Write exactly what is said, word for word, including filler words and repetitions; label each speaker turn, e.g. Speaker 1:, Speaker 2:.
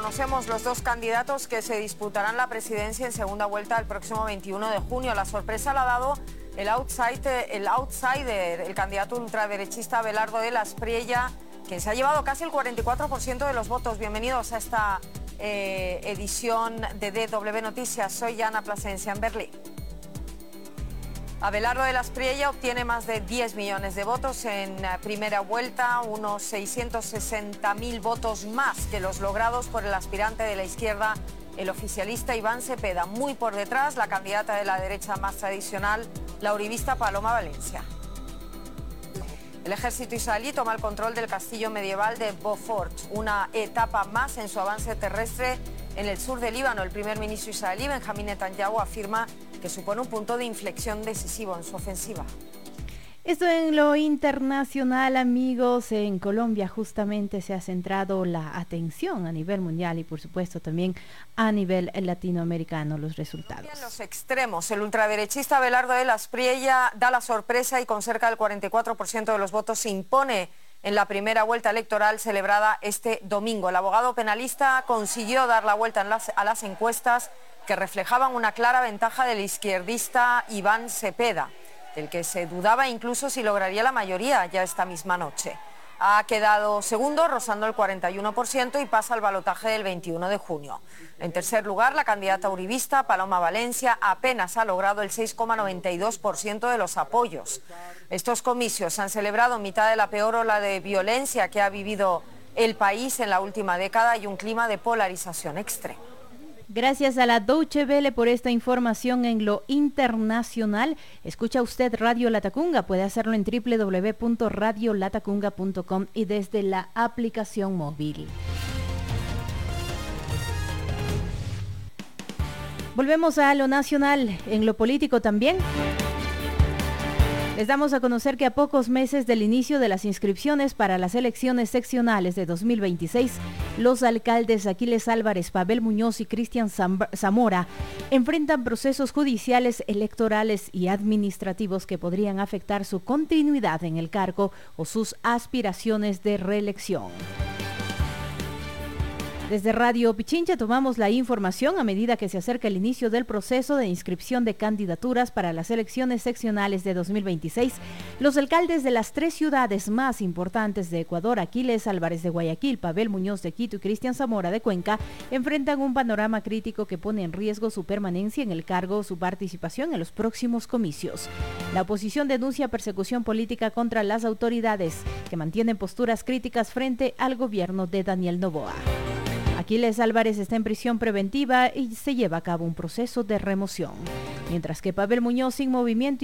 Speaker 1: Conocemos los dos candidatos que se disputarán la presidencia en segunda vuelta el próximo veintiuno de junio. La sorpresa la ha dado el outsider, el, outsider, el candidato ultraderechista Abelardo de la Espriella, quien se ha llevado casi el cuarenta y cuatro por ciento de los votos. Bienvenidos a esta eh, edición de D W Noticias. Soy Ana Plasencia en Berlín. Abelardo de la Espriella obtiene más de diez millones de votos en primera vuelta, unos seiscientos sesenta mil votos más que los logrados por el aspirante de la izquierda, el oficialista Iván Cepeda. Muy por detrás, la candidata de la derecha más tradicional, la uribista Paloma Valencia. El ejército israelí toma el control del castillo medieval de Beaufort, una etapa más en su avance terrestre en el sur del Líbano. El primer ministro israelí, Benjamín Netanyahu, afirma que supone un punto de inflexión decisivo en su ofensiva.
Speaker 2: Esto en lo internacional, amigos. En Colombia justamente se ha centrado la atención a nivel mundial y por supuesto también a nivel latinoamericano los resultados.
Speaker 1: En los extremos, el ultraderechista Abelardo de la Espriella da la sorpresa y con cerca del cuarenta y cuatro por ciento de los votos se impone en la primera vuelta electoral celebrada este domingo. El abogado penalista consiguió dar la vuelta en las, a las encuestas que reflejaban una clara ventaja del izquierdista Iván Cepeda, del que se dudaba incluso si lograría la mayoría ya esta misma noche. Ha quedado segundo, rozando el cuarenta y uno por ciento y pasa al balotaje del veintiuno de junio. En tercer lugar, la candidata uribista Paloma Valencia apenas ha logrado el seis coma noventa y dos por ciento de los apoyos. Estos comicios se han celebrado en mitad de la peor ola de violencia que ha vivido el país en la última década y un clima de polarización extrema.
Speaker 2: Gracias a la Deutsche Welle por esta información en lo internacional. Escucha usted Radio Latacunga, puede hacerlo en doble u doble u doble u punto radio latacunga punto com y desde la aplicación móvil. Volvemos a lo nacional, en lo político también. Les damos a conocer que a pocos meses del inicio de las inscripciones para las elecciones seccionales de dos mil veintiséis, los alcaldes Aquiles Álvarez, Pavel Muñoz y Cristian Zamora enfrentan procesos judiciales, electorales y administrativos que podrían afectar su continuidad en el cargo o sus aspiraciones de reelección. Desde Radio Pichincha tomamos la información a medida que se acerca el inicio del proceso de inscripción de candidaturas para las elecciones seccionales de dos mil veintiséis. Los alcaldes de las tres ciudades más importantes de Ecuador, Aquiles Álvarez de Guayaquil, Pavel Muñoz de Quito y Cristian Zamora de Cuenca, enfrentan un panorama crítico que pone en riesgo su permanencia en el cargo o su participación en los próximos comicios. La oposición denuncia persecución política contra las autoridades, que mantienen posturas críticas frente al gobierno de Daniel Noboa. Aquiles Álvarez está en prisión preventiva y se lleva a cabo un proceso de remoción, mientras que Pavel Muñoz sin movimiento